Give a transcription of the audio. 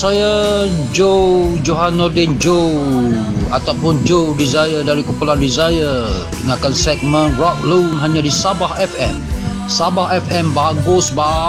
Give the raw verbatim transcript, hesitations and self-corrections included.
Saya Joe Johanudin Joe ataupun Joe Desire dari Kumpulan Desire. Dengarkan segmen Rock Loom hanya di Sabah F M. Sabah F M bagus, bagus.